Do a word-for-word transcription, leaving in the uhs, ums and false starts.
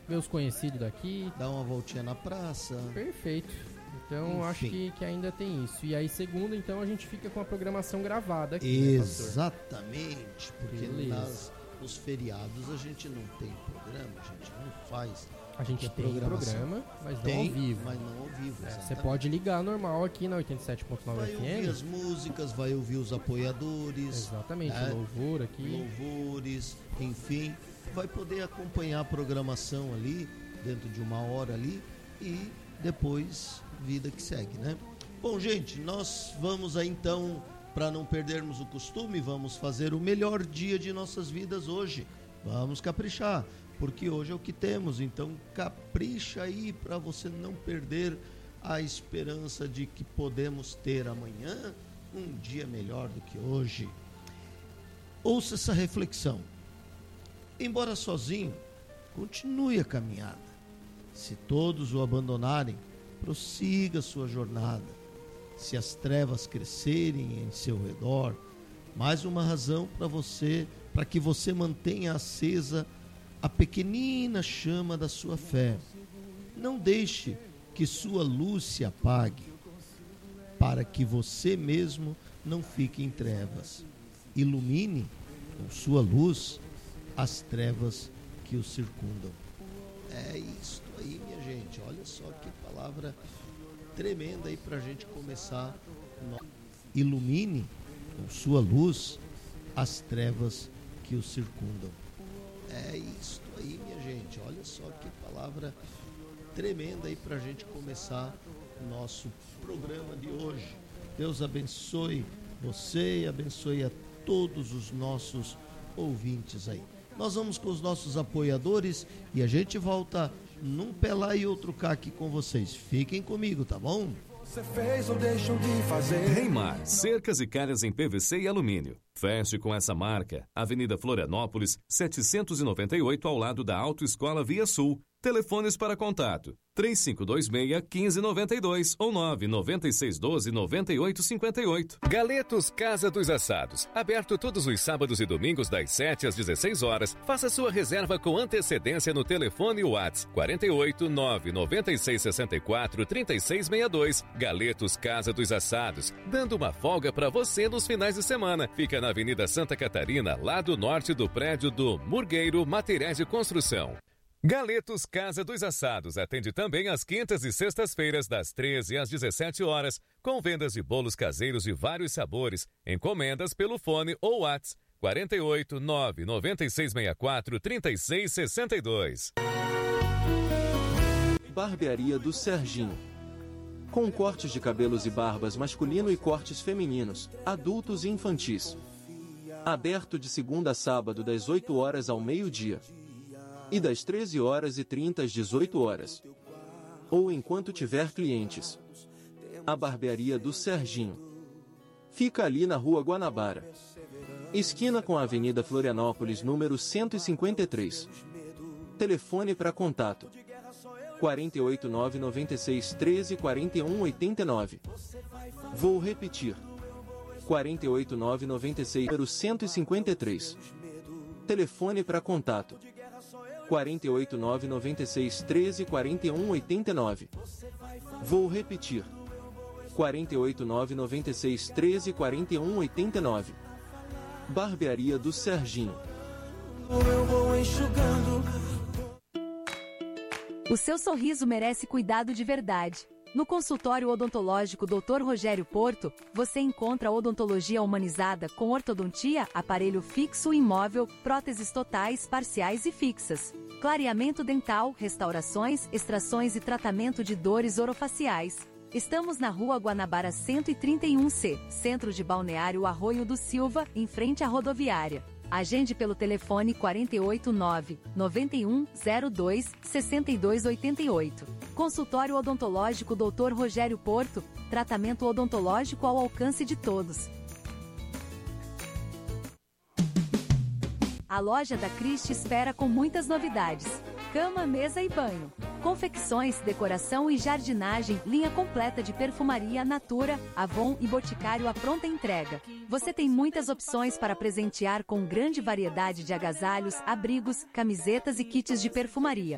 ver os conhecidos daqui. Dar uma voltinha na praça. Perfeito. Então, Enfim. acho que, que ainda tem isso. E aí, segunda, então, a gente fica com a programação gravada aqui, exatamente, né, porque nas, nos feriados a gente não tem programa, a gente não faz. A gente tem programa, mas tem, não ao vivo. Mas não ao vivo, é, você pode ligar normal aqui na oitenta e sete ponto nove vai F M. Vai ouvir as músicas, vai ouvir os apoiadores. Exatamente, né? louvor aqui. Louvores, enfim. Vai poder acompanhar a programação ali, dentro de uma hora ali, e depois, vida que segue, né? Bom, gente, nós vamos aí então, para não perdermos o costume, vamos fazer o melhor dia de nossas vidas hoje. Vamos caprichar, porque hoje é o que temos, então capricha aí para você não perder a esperança de que podemos ter amanhã um dia melhor do que hoje. Ouça essa reflexão. Embora sozinho, continue a caminhada. Se todos o abandonarem, prossiga sua jornada. Se as trevas crescerem em seu redor, mais uma razão para você, para que você mantenha acesa a pequenina chama da sua fé. Não deixe que sua luz se apague, para que você mesmo não fique em trevas. Ilumine com sua luz as trevas que o circundam. É isso aí, minha gente. Olha só que palavra tremenda aí pra gente começar. Ilumine com sua luz as trevas que o circundam. É isso aí, minha gente. Olha só que palavra tremenda aí pra gente começar o nosso programa de hoje. Deus abençoe você e abençoe a todos os nossos ouvintes aí. Nós vamos com os nossos apoiadores e a gente volta num pé lá e outro cá aqui com vocês. Fiquem comigo, tá bom? Você fez ou deixou de fazer? Reimar, cercas e calhas em P V C e alumínio. Feche com essa marca. Avenida Florianópolis, setecentos e noventa e oito, ao lado da Autoescola Via Sul. Telefones para contato: três cinco dois seis, um cinco nove dois ou nove nove seis um dois, nove oito cinco oito. Galetos Casa dos Assados. Aberto todos os sábados e domingos das sete às dezesseis horas. Faça sua reserva com antecedência no telefone WhatsApp quarenta e oito, nove nove seis seis quatro, três seis seis dois. Galetos Casa dos Assados, dando uma folga para você nos finais de semana. Fica na Avenida Santa Catarina, lado norte do prédio do Murgueiro Materiais de Construção. Galetos Casa dos Assados atende também às quintas e sextas-feiras, das treze às dezessete horas, com vendas de bolos caseiros de vários sabores, encomendas pelo fone ou WhatsApp quarenta e oito, nove nove seis seis quatro, três seis seis dois. Barbearia do Serginho. Com cortes de cabelos e barbas masculino e cortes femininos, adultos e infantis. Aberto de segunda a sábado das oito horas ao meio-dia. E das treze horas e trinta às dezoito horas. Ou enquanto tiver clientes. A Barbearia do Serginho. Fica ali na Rua Guanabara, esquina com a Avenida Florianópolis, número cento e cinquenta e três. Telefone para contato: quarenta e oito, nove nove seis, treze, quarenta e um, oitenta e nove. Vou repetir: quarenta e oito, nove nove seis, número cento e cinquenta e três. Telefone para contato: quarenta e oito, nove nove seis, treze, quarenta e um, oitenta e nove. Vou repetir: quarenta e oito, nove nove seis, treze, quarenta e um, oitenta e nove. Barbearia do Serginho. Eu vou enxugando. O seu sorriso merece cuidado de verdade. No consultório odontológico doutor Rogério Porto, você encontra odontologia humanizada com ortodontia, aparelho fixo e imóvel, próteses totais, parciais e fixas, clareamento dental, restaurações, extrações e tratamento de dores orofaciais. Estamos na Rua Guanabara cento e trinta e um C, Centro de Balneário Arroio do Silva, em frente à rodoviária. Agende pelo telefone quarenta e oito, nove nove um zero dois, seis dois oito oito. Consultório odontológico doutor Rogério Porto, tratamento odontológico ao alcance de todos. A loja da Christie espera com muitas novidades: cama, mesa e banho, confecções, decoração e jardinagem, linha completa de perfumaria Natura, Avon e Boticário à pronta entrega. Você tem muitas opções para presentear com grande variedade de agasalhos, abrigos, camisetas e kits de perfumaria.